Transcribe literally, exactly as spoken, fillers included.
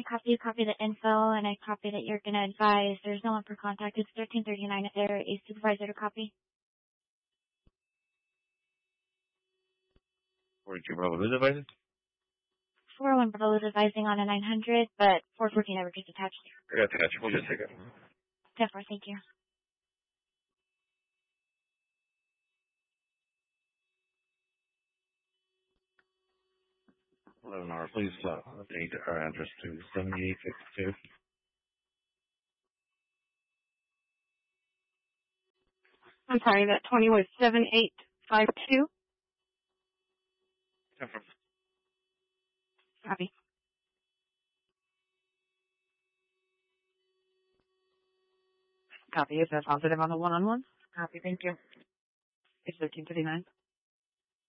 copy you copy the info, and I copy that you're going to advise. There's no one for contact. It's thirteen thirty-nine. Is there a supervisor to copy? forty-two Bravo is advising? four oh one Bravo is advising on a nine hundred, but four fourteen never gets attached. I got attached. We'll just take it. ten four, thank you. eleven hour, please uh, update our address to seventy-eight fifty-two. I'm sorry, that twenty was seven eight five two? ten four. Copy. Copy. Is that positive on the one-on-one? Copy. Thank you. It's thirteen thirty-nine.